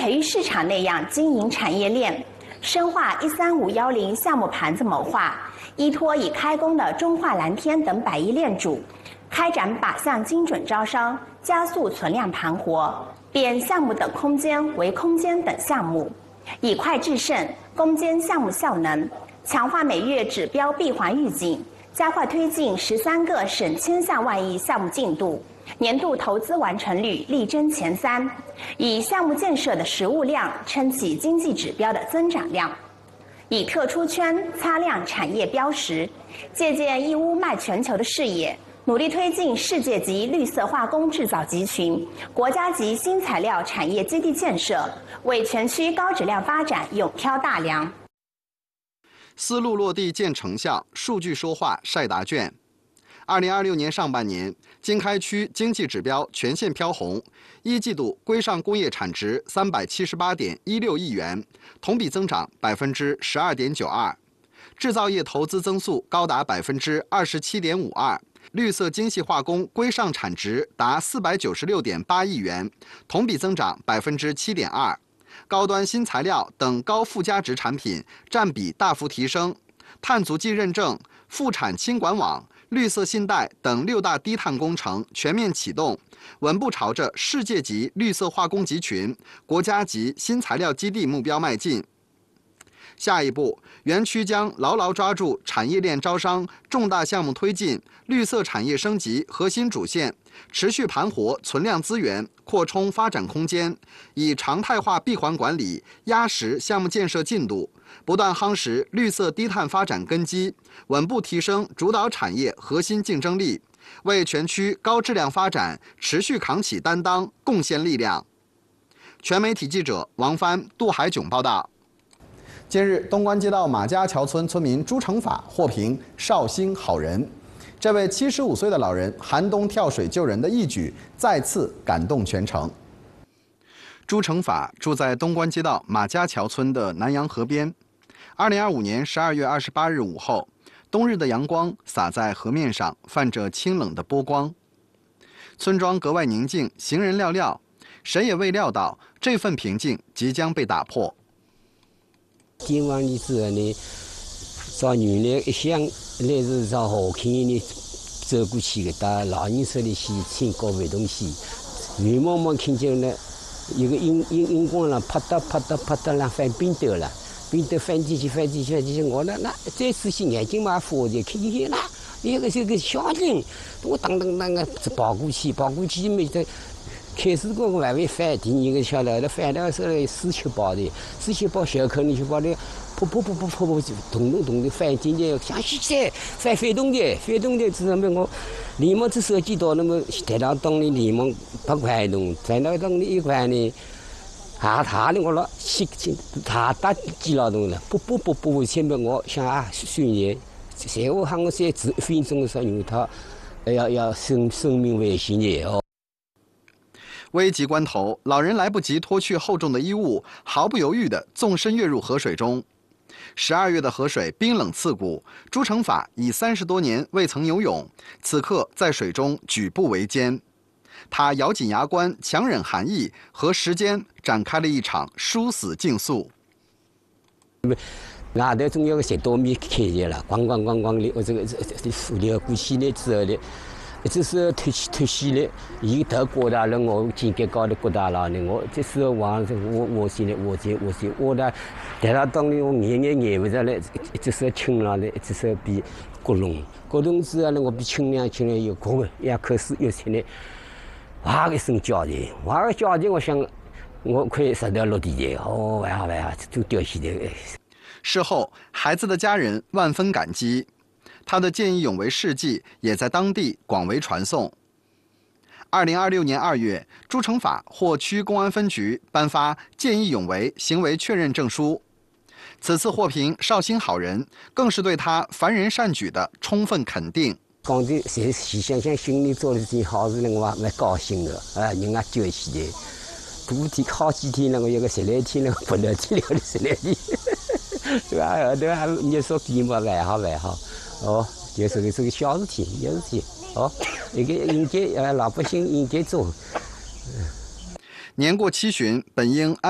培育市场那样经营产业链，深化13510项目盘子谋划，依托已开工的中化蓝天等百亿链主，开展靶向精准招商，加速存量盘活，变项目等空间为空间等项目，以快制胜，攻坚项目效能，强化每月指标闭环预警，加快推进13个省千项万亿项目进度，年度投资完成率力争前3，以项目建设的实物量撑起经济指标的增长量。以特出圈擦亮产业标识，借鉴义乌迈全球的视野，努力推进世界级绿色化工制造集群、国家级新材料产业基地建设，为全区高质量发展勇挑大梁。 思路落地见成效，数据说话晒答卷。2026年上半年，经开区经济指标全线飘红，一季度规上工业产值378.16亿元，同比增长12.92%，制造业投资增速高达27.52%，绿色精细化工规上产值达496.8亿元，同比增长7.2%，高端新材料等高附加值产品占比大幅提升，碳足迹认证、副产清管网、绿色信贷等6大低碳工程全面启动，稳步朝着世界级绿色化工集群、国家级新材料基地目标迈进。下一步，园区将牢牢抓住产业链招商重大项目推进、绿色产业升级核心主线，持续盘活存量资源，扩充发展空间，以常态化闭环管理压实项目建设进度，不断夯实绿色低碳发展根基，稳步提升主导产业核心竞争力，为全区高质量发展持续扛起担当、贡献力量。全媒体记者王帆、杜海炯报道。近日，东关街道马家桥村村民朱成法获评绍兴好人。这位75岁的老人寒冬跳水救人的义举，再次感动全城。朱成法住在东关街道马家桥村的南洋河边。2025年12月28日午后，冬日的阳光洒在河面上，泛着清冷的波光。村庄格外宁静，行人寥寥，谁也未料到这份平静即将被打破。 今晚的时候呢，找女人一想，来是找好看的走过去的，到老人手里去请搞活东西，远茫茫看见了一个荧光了，啪嗒啦翻冰斗了，冰斗翻进去，我那这次去眼睛嘛发的，看见那一个这个小人，我当个跑过去没得。开始我还会翻，第二个晓得，那翻的是47包的，47包小口里去包的，噗，咚的翻进去，像现在翻飞动的，这上面我连忙这手机到那么台上当的连忙8块东，在那当的1块呢，他的我了，他打几劳动了，不，前面我想啊，虽然在我喊我在1分钟的时候，因为他要生命危险的哦。 危急关头，老人来不及脱去厚重的衣物，毫不犹豫地纵身跃入河水中。12月的河水冰冷刺骨，朱成法已30多年未曾游泳，此刻在水中举步维艰。他咬紧牙关，强忍寒意，和时间展开了一场殊死竞速。 外头总有个10多米开的了，咣的，我这个流过去了之后呢。这是脱稀了，伊头刮大了，我肩胛高头刮大了呢。我这时候我现在我呢，台上当里我眼不着了，这时候清了嘞，这时候比咕隆之后呢，我比清凉又哭，2口水又出来，哇一声叫的，我想我快摔到落地的，哦，完好，就掉起来。 事后，孩子的家人万分感激。他的见义勇为事迹也在当地广为传颂。2026年2月，朱成法获区公安分局颁发见义勇为行为确认证书。此次获评绍兴好人，更是对他凡人善举的充分肯定。 讲的谁想心里做了件好事呢，我还蛮高兴的啊，人家救起来。多天好几天了，我有个10来天了，不了天了10来天，对吧？对吧？你说比嘛，还好。哦，就是这个小事情，哦，应该老百姓应该做。 年过7旬，本应安。